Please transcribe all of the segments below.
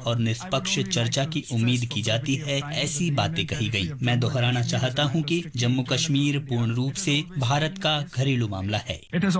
और निष्पक्ष चर्चा की उम्मीद की जाती है, ऐसी बातें कही गई। मैं दोहराना चाहता हूं कि जम्मू कश्मीर पूर्ण रूप से भारत का घरेलू मामला है।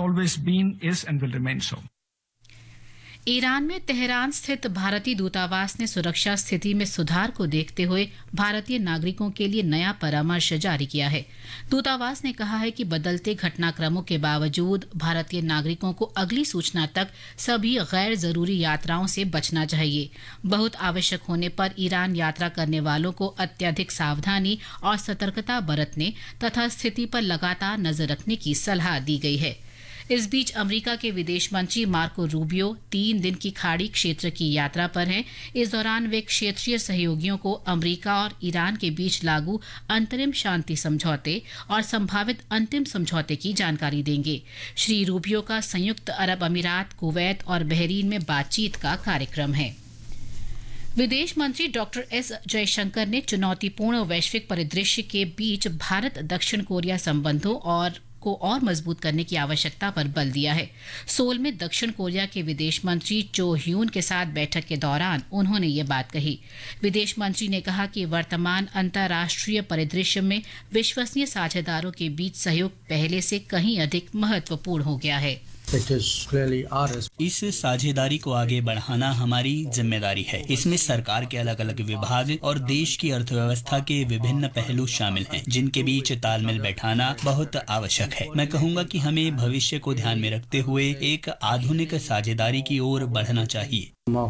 ईरान में तेहरान स्थित भारतीय दूतावास ने सुरक्षा स्थिति में सुधार को देखते हुए भारतीय नागरिकों के लिए नया परामर्श जारी किया है। दूतावास ने कहा है कि बदलते घटनाक्रमों के बावजूद भारतीय नागरिकों को अगली सूचना तक सभी गैर जरूरी यात्राओं से बचना चाहिए। बहुत आवश्यक होने पर ईरान यात्रा करने वालों को अत्यधिक सावधानी और सतर्कता बरतने तथा स्थिति पर लगातार नजर रखने की सलाह दी गई है। इस बीच अमेरिका के विदेश मंत्री मार्को रूबियो 3 दिन की खाड़ी क्षेत्र की यात्रा पर हैं। इस दौरान वे क्षेत्रीय सहयोगियों को अमेरिका और ईरान के बीच लागू अंतरिम शांति समझौते और संभावित अंतिम समझौते की जानकारी देंगे। श्री रूबियो का संयुक्त अरब अमीरात, कुवैत और बहरीन में बातचीत का कार्यक्रम है। विदेश मंत्री डॉक्टर एस जयशंकर ने चुनौतीपूर्ण वैश्विक परिदृश्य के बीच भारत दक्षिण कोरिया संबंधों को और मजबूत करने की आवश्यकता पर बल दिया है। सोल में दक्षिण कोरिया के विदेश मंत्री चो ह्यून के साथ बैठक के दौरान उन्होंने ये बात कही। विदेश मंत्री ने कहा कि वर्तमान अंतर्राष्ट्रीय परिदृश्य में विश्वसनीय साझेदारों के बीच सहयोग पहले से कहीं अधिक महत्वपूर्ण हो गया है। इस साझेदारी को आगे बढ़ाना हमारी जिम्मेदारी है। इसमें सरकार के अलग अलग विभाग और देश की अर्थव्यवस्था के विभिन्न पहलू शामिल हैं, जिनके बीच तालमेल बैठाना बहुत आवश्यक है। मैं कहूँगा कि हमें भविष्य को ध्यान में रखते हुए एक आधुनिक साझेदारी की ओर बढ़ना चाहिए।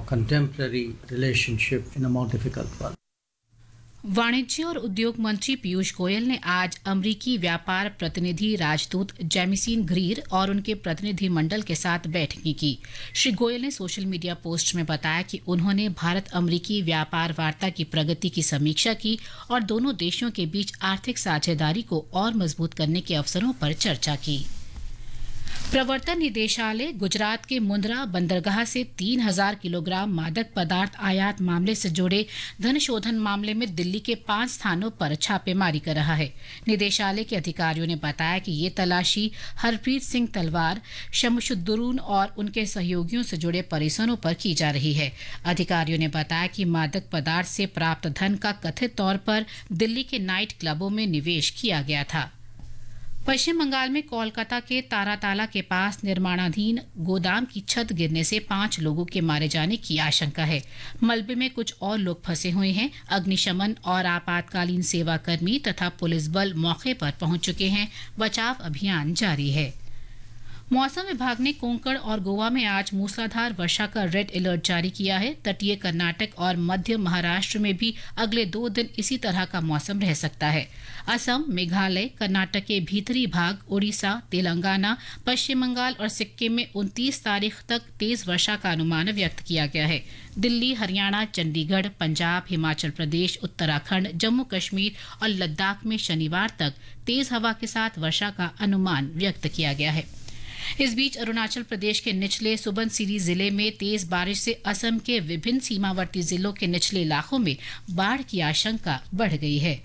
वाणिज्य और उद्योग मंत्री पीयूष गोयल ने आज अमरीकी व्यापार प्रतिनिधि राजदूत जेमिसन ग्रीर और उनके प्रतिनिधिमंडल के साथ बैठकें की। श्री गोयल ने सोशल मीडिया पोस्ट में बताया कि उन्होंने भारत अमरीकी व्यापार वार्ता की प्रगति की समीक्षा की और दोनों देशों के बीच आर्थिक साझेदारी को और मजबूत करने के अवसरों पर चर्चा की। प्रवर्तन निदेशालय गुजरात के मुंद्रा बंदरगाह से 3000 किलोग्राम मादक पदार्थ आयात मामले से जुड़े धन शोधन मामले में दिल्ली के 5 स्थानों पर छापेमारी कर रहा है। निदेशालय के अधिकारियों ने बताया कि ये तलाशी हरप्रीत सिंह तलवार, शमशुद्दून और उनके सहयोगियों से जुड़े परिसरों पर की जा रही है। अधिकारियों ने बताया कि मादक पदार्थ से प्राप्त धन का कथित तौर पर दिल्ली के नाइट क्लबों में निवेश किया गया था। पश्चिम बंगाल में कोलकाता के ताराताला के पास निर्माणाधीन गोदाम की छत गिरने से 5 लोगों के मारे जाने की आशंका है। मलबे में कुछ और लोग फंसे हुए हैं। अग्निशमन और आपातकालीन सेवा कर्मी तथा पुलिस बल मौके पर पहुंच चुके हैं। बचाव अभियान जारी है। मौसम विभाग ने कोंकण और गोवा में आज मूसलाधार वर्षा का रेड अलर्ट जारी किया है। तटीय कर्नाटक और मध्य महाराष्ट्र में भी अगले 2 दिन इसी तरह का मौसम रह सकता है। असम, मेघालय, कर्नाटक के भीतरी भाग, उड़ीसा, तेलंगाना, पश्चिम बंगाल और सिक्किम में 29 तारीख तक तेज वर्षा का अनुमान व्यक्त किया गया है। दिल्ली, हरियाणा, चंडीगढ़, पंजाब, हिमाचल प्रदेश, उत्तराखंड, जम्मू कश्मीर और लद्दाख में शनिवार तक तेज हवा के साथ वर्षा का अनुमान व्यक्त किया गया है। इस बीच अरुणाचल प्रदेश के निचले सुबनसिरी जिले में तेज बारिश से असम के विभिन्न सीमावर्ती जिलों के निचले इलाकों में बाढ़ की आशंका बढ़ गई है।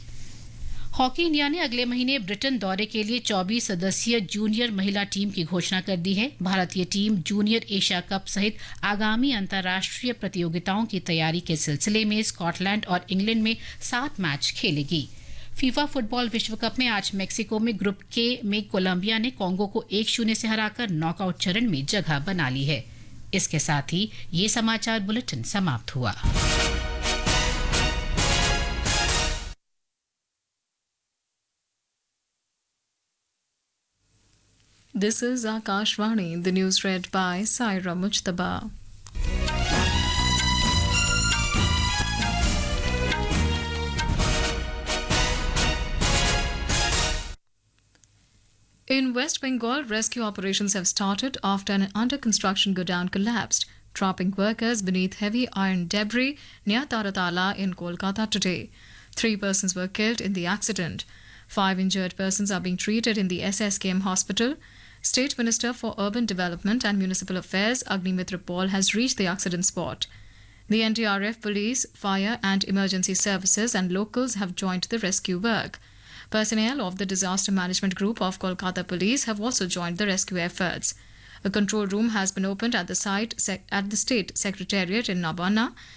हॉकी इंडिया ने अगले महीने ब्रिटेन दौरे के लिए 24 सदस्यीय जूनियर महिला टीम की घोषणा कर दी है। भारतीय टीम जूनियर एशिया कप सहित आगामी अंतर्राष्ट्रीय प्रतियोगिताओं की तैयारी के सिलसिले में स्कॉटलैंड और इंग्लैंड में 7 मैच खेलेगी। फीफा फुटबॉल विश्व कप में आज मेक्सिको में ग्रुप के में कोलंबिया ने कांगो को 1-0 से हराकर नॉकआउट चरण में जगह बना ली है। इसके साथ ही ये समाचार बुलेटिन समाप्त हुआ। This is Akashvani, the news read by Saira Mujtaba. In West Bengal, rescue operations have started after an under-construction godown collapsed, trapping workers beneath heavy iron debris near Taratala in Kolkata today. 3 persons were killed in the accident. 5 injured persons are being treated in the SSKM hospital. State Minister for Urban Development and Municipal Affairs, Agnimitra Paul, has reached the accident spot. The NDRF, police, fire and emergency services and locals have joined the rescue work. Personnel of the Disaster Management Group of Kolkata Police have also joined the rescue efforts. A control room has been opened at the site at the State Secretariat in Nabana